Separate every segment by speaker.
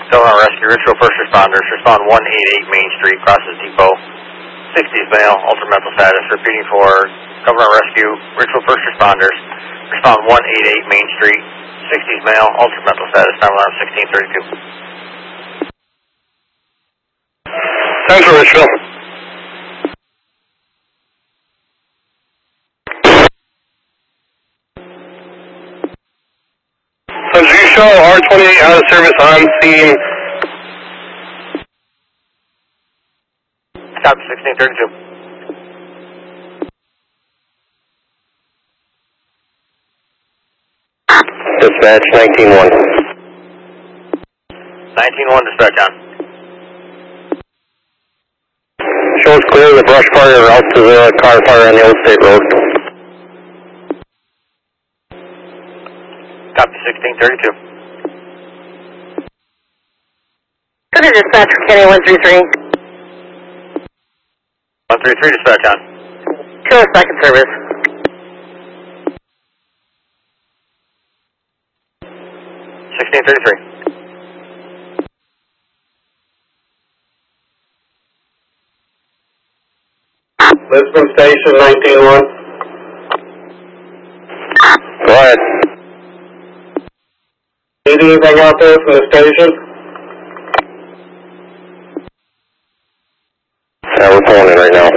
Speaker 1: Government Rescue, Richville First Responders, respond 188 Main Street, crosses depot. 60s male, altered mental status. Repeating for Government Rescue, Richville First Responders, respond 188 Main Street. 60s male, altered mental status. Time alarm 1632.
Speaker 2: Central Richville. So did you show R28 out of service on scene?
Speaker 1: Copy 1632.
Speaker 2: Dispatch 19-1.
Speaker 1: 19-1, dispatch on.
Speaker 2: Show us clear of the brush fire out to the car fire on the Old State Road.
Speaker 1: Copy 1632.
Speaker 3: Go to dispatch for Kenny 133.
Speaker 1: 133, dispatch on.
Speaker 3: Show us second service.
Speaker 1: 1633.
Speaker 2: Lisbon Station 19-1. Go ahead. Need anything out there from the station? Yeah, we're pulling in right now.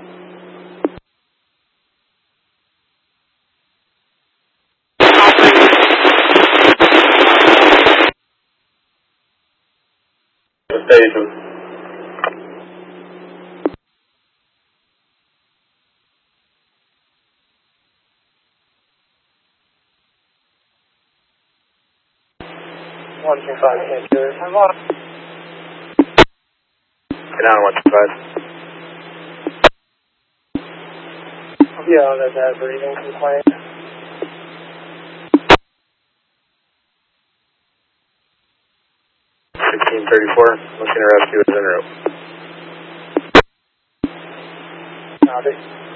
Speaker 2: The station.
Speaker 3: One two five. I'm on.
Speaker 1: Get on 125.
Speaker 3: Yeah, that's that breathing complaint.
Speaker 1: 1634, looking to rescue is en route.
Speaker 3: Copy.